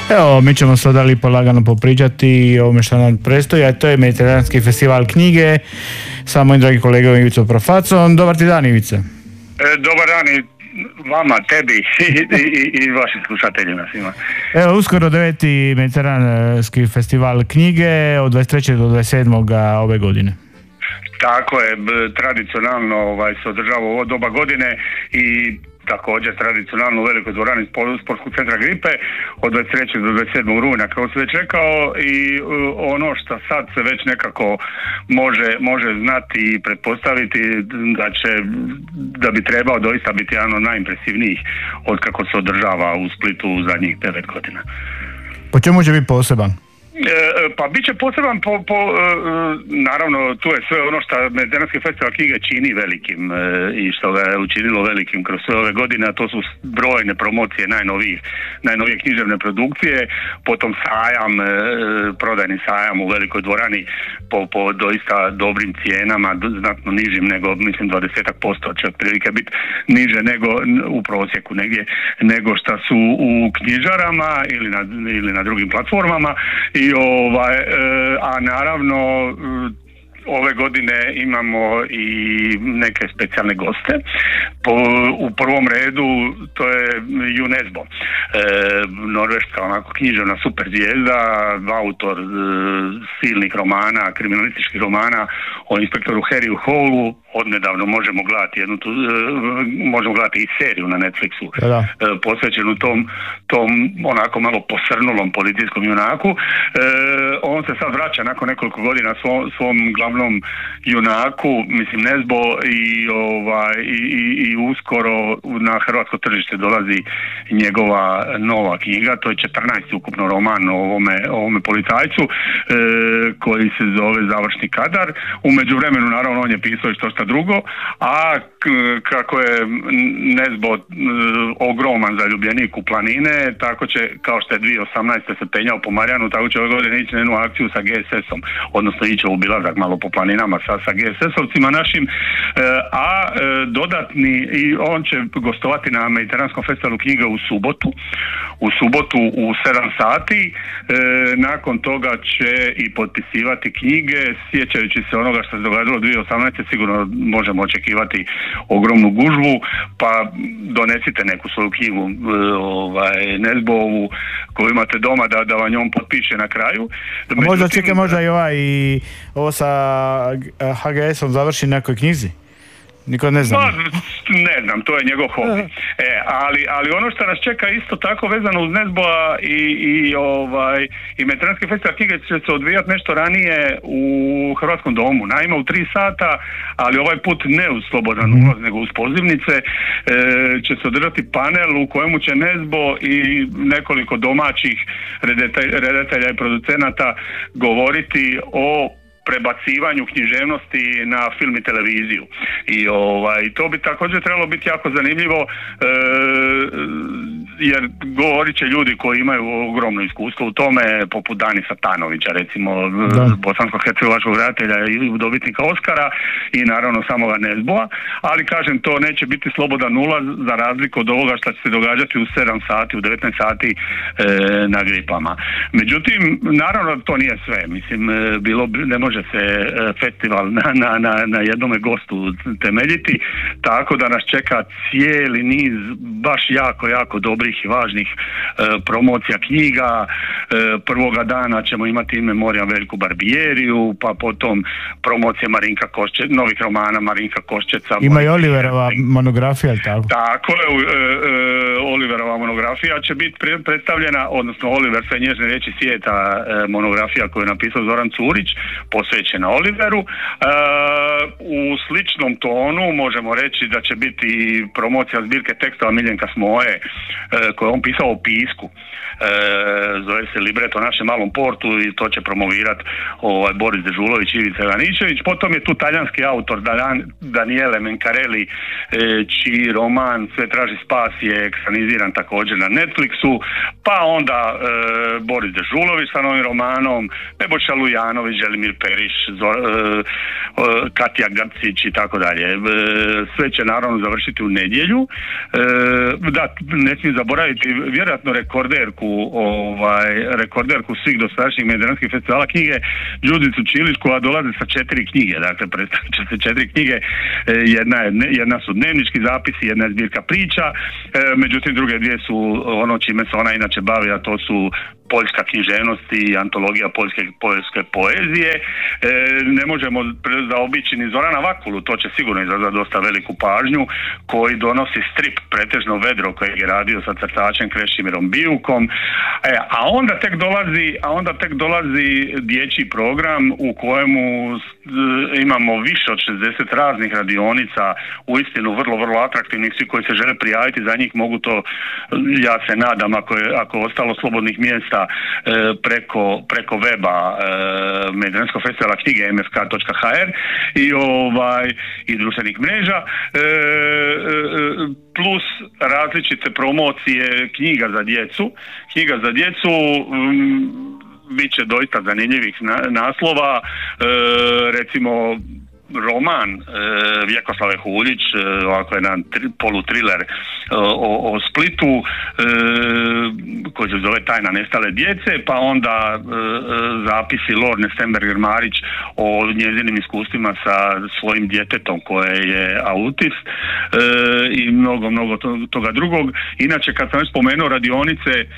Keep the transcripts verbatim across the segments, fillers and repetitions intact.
Evo, mi ćemo sada lipo lagano popričati o ovome što nam predstoji, a to je Mediteranski festival knjige sa mojim dragim kolegom Ivicom Profacom. Dobar ti dan, Ivice. E, dobar dan i vama, tebi i, i, i vašim slušateljima svima. Evo, uskoro deveti Mediteranski festival knjige od dvadeset trećeg do dvadeset sedmog ove godine. Tako je, tradicionalno ovaj, se održava ovo doba godine i također tradicionalno u velikoj dvorani sportskog centra Gripe od dvadeset trećeg do dvadeset sedmog rujna, kao se već rekao, i uh, ono što sad se već nekako može, može znati i pretpostaviti da će, da bi trebao doista biti jedan od najimpresivnijih od kako se održava u Splitu u zadnjih devet godina. Po čemu će biti poseban? E, pa bit će poseban po, po e, naravno tu je sve ono što Mediteranski festival knjige čini velikim e, i što ga je učinilo velikim kroz sve ove godine, a to su brojne promocije najnovijih, najnovije književne produkcije, potom sajam, e, prodajni sajam u velikoj dvorani po, po doista dobrim cijenama, znatno nižim nego, mislim, dvadesetak posto će otprilike biti niže nego u prosjeku negdje, nego što su u knjižarama ili na, ili na drugim platformama. I ovaj, a naravno ove godine imamo i neke specijalne goste. Po, u prvom redu to je UNESCO, e, norveška onako književna super zvijezda, autor e, silnih romana, kriminalističkih romana o inspektoru Harryu Hallu. Odnedavno možemo gledati jednu tu, e, možemo gledati i seriju na Netflixu e, posvećenu tom, tom onako malo posrnulom policijskom junaku. E, on se sad vraća nakon nekoliko godina svom, svom glavnom junaku, mislim Nesbo, i, ovaj, i, i, i uskoro na hrvatsko tržište dolazi njegova nova knjiga, to je četrnaesti ukupno roman o ovome, ovome policajcu e, koji se zove Završni kadar. U međuvremenu naravno on je pisao i što šta drugo, a k, kako je Nesbo e, ogroman zaljubljenik u planine, tako će, kao što je dvije tisuće osamnaeste se penjao po Marjanu, tako će ove godine ići na jednu akciju sa G S S-om, odnosno ići u obilazak malo po planinama sa, sa G S S-ovcima našim, e, a e, dodatni, i on će gostovati na Mediteranskom festivalu knjiga u subotu, u subotu u sedam sati, e, nakon toga će i potpisivati knjige, sjećajući se onoga što se događalo dvije tisuće osamnaeste, sigurno možemo očekivati ogromnu gužvu, pa donesite neku svoju knjigu, e, ovaj, Nesbovu, koju imate doma, da, da vam njom potpiše na kraju. Međutim, možda čeka možda i ovaj i ovo sa H G S-om završi na nekoj knjizi? Niko ne zna. Pa, ne znam, to je njegov hobi. E, ali, ali ono što nas čeka isto tako vezano uz Nesboa i, i, ovaj, i Mediteranski festival knjige će se odvijati nešto ranije u Hrvatskom domu. Naime, u tri sata, ali ovaj put ne uz slobodan ulaz, nego uz pozivnice, e, će se održati panel u kojemu će Nesbo i nekoliko domaćih redatelja i producenata govoriti o prebacivanju književnosti na film i televiziju. I ovaj, to bi također trebalo biti jako zanimljivo, e, jer govorit će ljudi koji imaju ogromno iskustvo u tome, poput Dani Satanovića, recimo, bosansko-hercegovačkog redatelja i dobitnika Oskara, i naravno samoga Nesboa, ali kažem, to neće biti slobodan ulaz za razliku od ovoga što će se događati u sedam sati, u devetnaest sati e, na Gripama. Međutim, naravno to nije sve. Mislim, bilo ne može se festival na, na, na, na jednome gostu temeljiti, tako da nas čeka cijeli niz baš jako, jako dobrih i važnih e, promocija knjiga. E, prvoga dana ćemo imati in memoriam Veljku Barbieriju, pa potom promocije Marinka Košče, novih romana Marinka Koščeca. Ima i Oliverova monografija, tako? Tako je, e, e, Oliverova monografija će biti predstavljena, odnosno Oliver, sve nježne riječi svijeta, e, monografija koju je napisao Zoran Curić, posvećena Oliveru. E, u sličnom tonu možemo reći da će biti promocija zbirke tekstova Miljenka Smoje, e, koje je on pisao o pisku. E, zove se Libreto našem malom portu, i to će promovirati ovaj, Boris Dežulović i Ivica Ivanišević. Potom je tu talijanski autor Dan, Daniele Mencarelli, e, čiji roman Sve traži spas je ekraniziran također na Netflixu, pa onda e, Boris Dežulović sa novim romanom, Nebojša Lujanović, Želimir Periš, Zor, e, e, Katja Grcić i tako dalje. E, sve će naravno završiti u nedjelju. E, da, ne smijem zaboraviti zaboraviti vjerojatno rekorderku, ovaj, rekorderku svih dosadašnjih mediteranskih festivala knjige, Đurđicu Čilić, koja dolazi sa četiri knjige, dakle predstavit će se četiri knjige, jedna, je, jedna su dnevnički zapisi, jedna je zbirka priča, međutim druge dvije su ono čime se ona inače bavi, a to su poljska književnost i antologija poljske, poljske poezije. E, ne možemo zaobići ni Zorana Vakulu, to će sigurno izazvati dosta veliku pažnju, koji donosi strip Pretežno vedro kojeg je radio sa crtačem Krešimirom Bijukom. E, a onda tek dolazi, a onda tek dolazi dječji program u kojemu e, imamo više od šezdeset raznih radionica, uistinu vrlo, vrlo atraktivnih. Svi koji se žele prijaviti za njih mogu to, ja se nadam, ako je, ako je ostalo slobodnih mjesta, preko, preko weba e, Mediteranskog festivala knjige em ef ka točka ha er i, ovaj, i društvenih mreža, e, e, plus različite promocije knjiga za djecu. Knjiga za djecu m, bit će doista zanimljivih na, naslova, e, recimo roman e, Vjekoslave Huljić, e, ovako jedan tri, polutriler e, o, o Splitu, e, koji se zove Tajna nestale djece, pa onda e, zapisi Lorne Stenberger-Marić o njezinim iskustvima sa svojim djetetom koje je autist, e, i mnogo, mnogo to, toga drugog. Inače, kad sam već spomenuo radionice, e,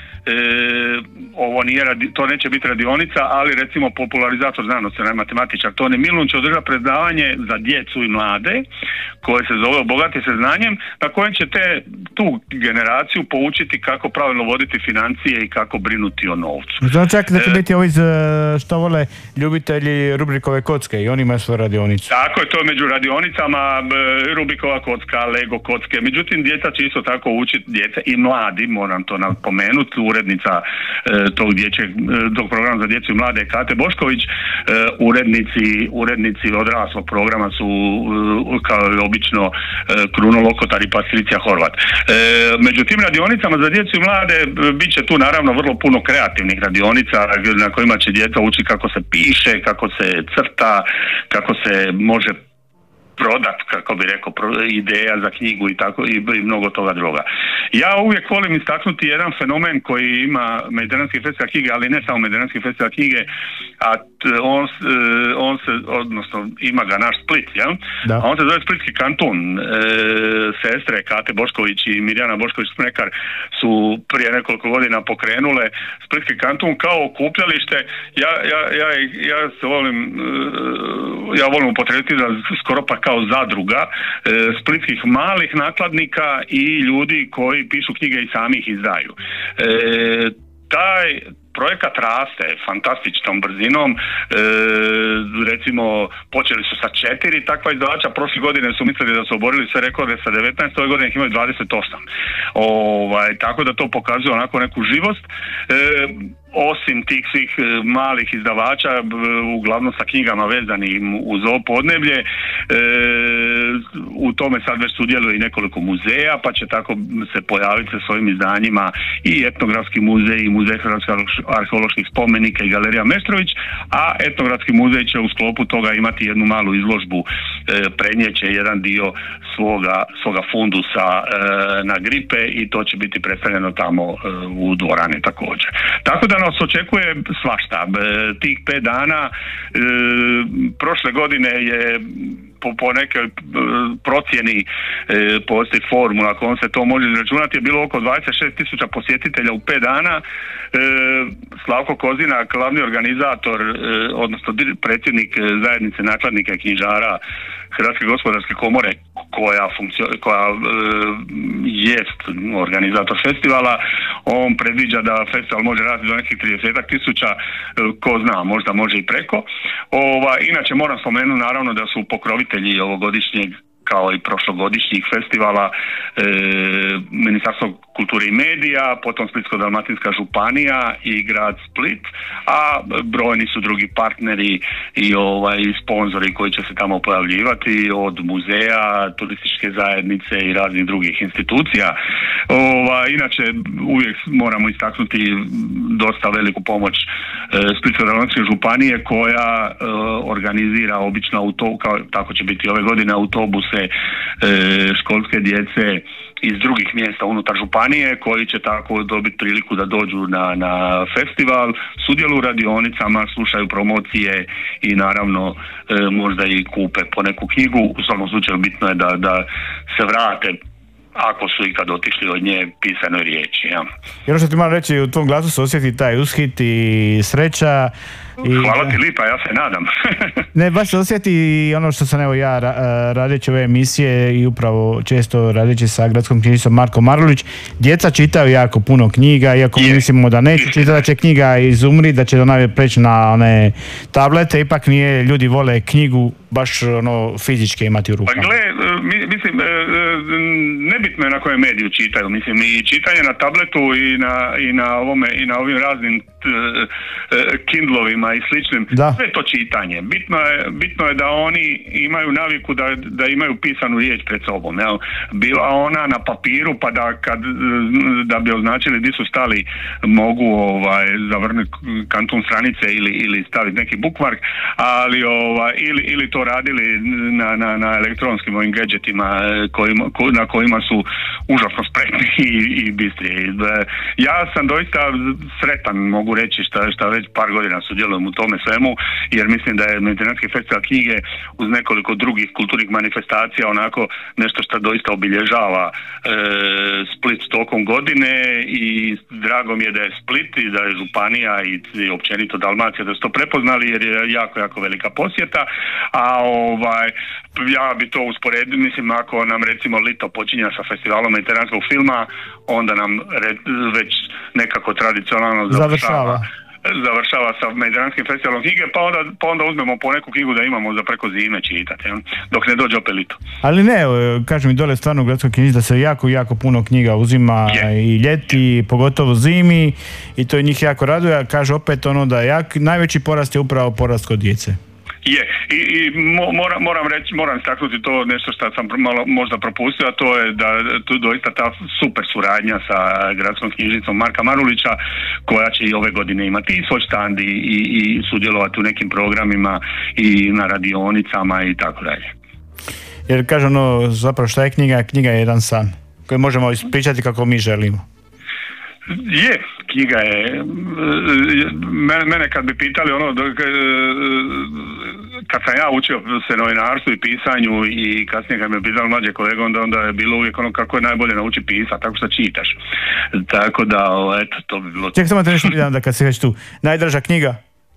ovo nije radi, to neće biti radionica, ali recimo popularizator znanosti, matematičar Toni Milun će održati predavanje za djecu i mlade koje se zove Obogati se znanjem, na kojem će te tu generaciju poučiti kako pravilno voditi financije i kako brinuti o novcu. Znam čak da će e, biti ovi što vole ljubitelji Rubrikove kocke i oni imaju svoje radionice. Tako je, to je među radionicama Rubikova kocka, Lego kocke, međutim djeca će isto tako učiti, djeca i mladi, moram to napomenuti, urednica e, tog, dječeg, tog programa za djecu i mlade Kate Bošković, e, urednici, urednici odraslog programa su kao i obično Kruno Lokotar i Patricija Horvat. Među tim radionicama za djecu i mlade bit će tu naravno vrlo puno kreativnih radionica na kojima će djeca učiti kako se piše, kako se crta, kako se može prodat, kako bi rekao, ideja za knjigu i tako i, i mnogo toga druga. Ja uvijek volim istaknuti jedan fenomen koji ima Mediteranski festival knjige, ali ne samo Mediteranski festival knjige, a on, on se, odnosno ima ga naš Split, jel? Da. A on se zove Splitski kantun. E, sestre Kate Bošković i Mirjana Bošković-Smrekar su prije nekoliko godina pokrenule Splitski kantun kao okupljalište. Ja, ja, ja, ja se volim ja volim upotrijebiti da skoro pa kao zadruga e, splitskih malih nakladnika i ljudi koji pišu knjige i sami ih izdaju. E, taj projekat raste fantastičnom brzinom, e, recimo počeli su sa četiri takva izdavača, prošle godine su mislili da su oborili sve rekorde sa devetnaest, ove godine ih imaju dvadeset osam. Ovaj, tako da to pokazuje onako neku živost. E, osim tih svih malih izdavača, uglavnom sa knjigama vezanim uz ovo podneblje, e, u tome sad već sudjeluje i nekoliko muzeja, pa će tako se pojaviti sa svojim izdanjima i Etnografski muzej i Muzej hrvatskih arheoloških spomenika i Galerija Meštrović, a Etnografski muzej će u sklopu toga imati jednu malu izložbu, e, prenijeće jedan dio svoga, svoga fundusa e, na gripe i to će biti predstavljeno tamo e, u dvorani također. Tako da nas očekuje svašta. E, tih pet dana, e, prošle godine je po, po nekoj e, procjeni e, postoji formula kojom se to može izračunati, je bilo oko dvadeset šest tisuća posjetitelja u pet dana. E, Slavko Kozina, glavni organizator, e, odnosno predsjednik zajednice nakladnika i knjižara Hrvatske gospodarske komore, koja, funkcio, koja e, jest organizator festivala, on predviđa da festival može raditi do nekih trideset tisuća, e, ko zna, možda može i preko. Ova, inače moram spomenuti naravno da su pokrovitelji ovogodišnjeg kao i prošlogodišnjih festivala e, Ministarstvo kulture i medija, potom Splitsko-dalmatinska županija i grad Split, a brojni su drugi partneri i ovaj sponzori koji će se tamo pojavljivati, od muzeja, turističke zajednice i raznih drugih institucija. Ova, inače uvijek moramo istaknuti dosta veliku pomoć e, Splitsko-dalmatinske županije koja e, organizira obično auto, kao tako će biti ove godine, autobuse e, školske djece iz drugih mjesta unutar županije koji će tako dobiti priliku da dođu na, na festival, sudjeluju u radionicama, slušaju promocije i naravno e, možda i kupe po neku knjigu. U svakom slučaju bitno je da, da se vrate, ako su ikad otišli od nje, pisanoj riječi. Ja. I ono što ti moram reći, u tom glasu se osjeti taj ushit i sreća. I... Hvala ti lipa, ja se nadam. Ne, baš se osjeti ono što sam evo ja radeći ove emisije i upravo često radeći sa gradskom knjižnicom Marko Marulić, djeca čitaju jako puno knjiga, iako mi mislimo da neće čitati, da će knjiga izumri, da će ona preći na one tablete, ipak nije, ljudi vole knjigu baš ono fizičke imati u rukama. Pa gle, mislim, nebitno je na kojem mediju čitaju, mislim i čitanje na tabletu i na, i na, ovome, i na ovim raznim Kindlovima i sličnim, da. Sve to čitanje. Bitno je, bitno je da oni imaju naviku da, da imaju pisanu riječ pred sobom. Jel? Bila ona na papiru, pa da kad da bi označili gdje su stali mogu ovaj, zavrnuti kantun stranice ili, ili staviti neki bookmark, ali ovaj, ili, ili to radili na, na, na elektronskim ovim gadgetima kojima, ko, na kojima su užasno spretni i, i bistri. Ja sam doista sretan, mogu reći, šta, šta već par godina sudjelujem u tome svemu, jer mislim da je Mediteranski festival knjige uz nekoliko drugih kulturnih manifestacija onako nešto što doista obilježava e, Split tokom godine i drago mi je da je Split i da je županija i, i općenito Dalmacija da su to prepoznali jer je jako, jako velika posjeta, a ovaj, ja bi to usporedio, mislim ako nam recimo lito počinja sa festivalom mediteranskog filma, onda nam re, već nekako tradicionalno završava. završava sa Mediteranskim festivalom knjige, pa onda, pa onda uzmemo po neku knjigu da imamo za preko zime čitati, ja? Dok ne dođe opet lito. Ali ne, kažem mi dole stvarno u gradskoj knjižnici da se jako, jako puno knjiga uzima je. I ljeti, pogotovo zimi, i to je njih jako raduje, a kaže opet ono da jak, najveći porast je upravo porast kod djece. Je, i, i moram, moram reći, moram istaknuti to nešto što sam malo možda propustio, a to je da tu doista ta super suradnja sa gradskom knjižnicom Marka Marulića, koja će i ove godine imati i svoj štand i, i, i sudjelovati u nekim programima i na radionicama i tako dalje. Jer kaže ono, zapravo šta je knjiga? Knjiga je jedan san koji možemo ispričati kako mi želimo. Je, knjiga je, mene, mene kad bi pitali ono, kad sam ja učio se novinarstvu i pisanju i kasnije kad me pitali mlađe kolege, onda, onda je bilo uvijek ono kako je najbolje nauči pisati, tako što čitaš. Tako da, eto, to bi bilo... Ček, samo te nešto pitam da kad si već tu, najdraža knjiga?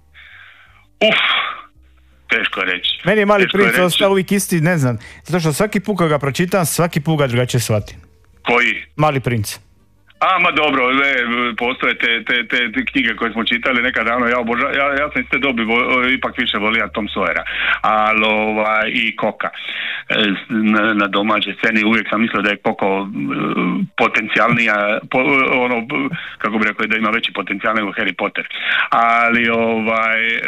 Uf, teško je reći. Meni je Mali princ ostao uvijek isti, ne znam, zato što svaki put kad ga pročitam, svaki put ga drugačije shvatim. Koji? Mali princ. A, ma dobro, ne, postoje te, te, te, te knjige koje smo čitali nekad davno, ja, oboža, ja, ja sam iz te dobi vo, ipak više volio Tom Sawyera, ali ovaj, i Koka na, na domaćoj sceni, uvijek sam mislio da je Koko potencijalnija, po, ono, kako bi rekao, da ima veći potencijal nego Harry Potter, ali ovaj, e,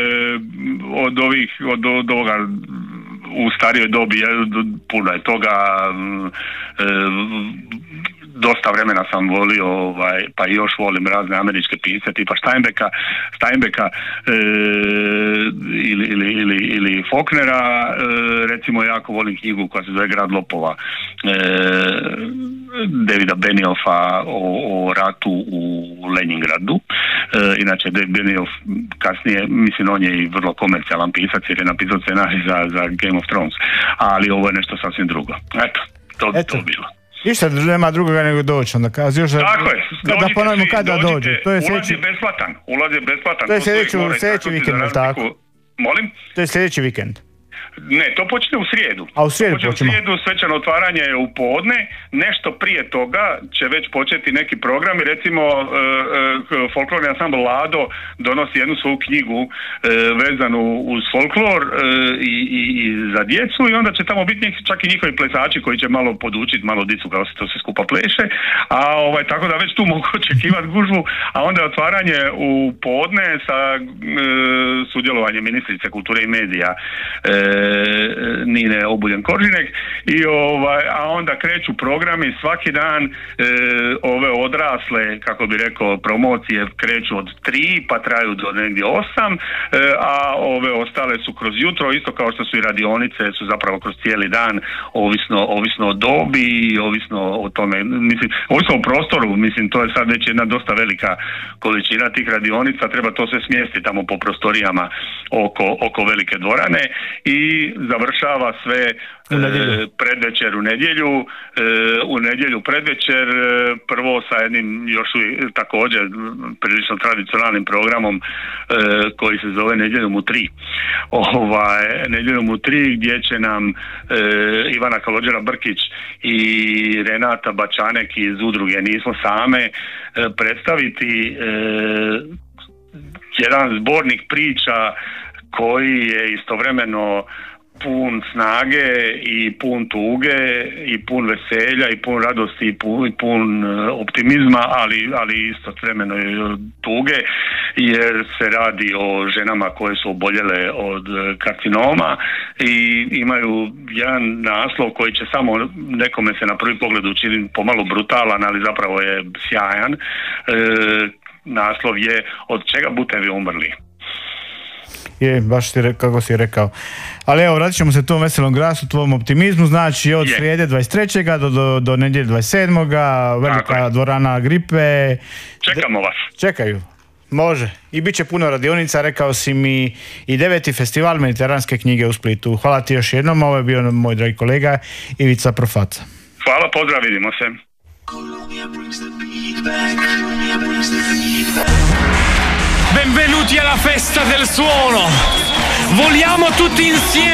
od ovih, od, od ovoga u starijoj dobi puno je toga, e, dosta vremena sam volio, ovaj, pa i još volim razne američke pisce tipa Steinbecka, Steinbecka e, ili, ili, ili, ili Faulknera, e, recimo jako volim knjigu koja se zove Grad lopova e, Davida Beniofa o, o ratu u Leningradu. E, inače David Benioff kasnije, mislim on je i vrlo komercijalan pisac jer je napisao scenarij za, za Game of Thrones, ali ovo je nešto sasvim drugo. Eto, to bi to bilo. Ništa, nema drugoga nego doći, onda kazi još da, tako je, da ponovimo kada dođe. To je ulaz sljedeći... je besplatan, ulaz je besplatan. To je sljedeći, sljedeći vikend, ili tako? Molim? To je sljedeći vikend. Ne, to počne u srijedu. A u srijedu počne počnemo. U srijedu svečano otvaranje je u podne, nešto prije toga će već početi neki programi, recimo e, e, folklorni ansambl Lado donosi jednu svoju knjigu e, vezanu uz folklor e, i, i, i za djecu i onda će tamo biti neki, čak i njihovi plesači koji će malo podučiti, malo dicu kako se to se skupa pleše, a ovaj, tako da već tu mogu očekivati gužvu, a onda je otvaranje u podne sa e, sudjelovanjem ministrice kulture i medija e, Nine Obuljen-Koržinek, i ovaj, a onda kreću programi svaki dan, e, ove odrasle, kako bi rekao, promocije kreću od tri pa traju do negdje osam, e, a ove ostale su kroz jutro, isto kao što su i radionice, su zapravo kroz cijeli dan, ovisno, ovisno o dobi i ovisno o tome, mislim, ovisno o prostoru, mislim, to je sad već jedna dosta velika količina tih radionica, treba to sve smjestiti tamo po prostorijama oko, oko velike dvorane, i završava sve u nedjelju. predvečer u nedjelju, u nedjelju predvečer, prvo sa jednim još također prilično tradicionalnim programom koji se zove Nedjeljom u tri. Ovaj, Nedjeljom u tri, gdje će nam Ivana Kalođera Brkić i Renata Bačanek iz udruge Nismo same predstaviti jedan zbornik priča koji je istovremeno pun snage i pun tuge i pun veselja i pun radosti i pun, i pun optimizma, ali, ali istovremeno i tuge, jer se radi o ženama koje su oboljele od karcinoma i imaju jedan naslov koji će samo nekome se na prvi pogled učiniti pomalo brutalan, ali zapravo je sjajan. E, naslov je Od čega bute vi umrli? Je, baš ti, kako si rekao. Ali evo, vratit ćemo se tom veselom glasu, tvom optimizmu, znači od je. srijede dvadeset trećeg do, do, do nedjelje dvadeset sedmog velika dvorana Gripe. Čekamo vas. Čekaju. Može. I bit će puno radionica, rekao si mi, i deveti festival mediteranske knjige u Splitu. Hvala ti još jednom, ovo je bio moj dragi kolega Ivica Profaca. Hvala, pozdrav, vidimo se. Benvenuti alla festa del suono! Voliamo tutti insieme!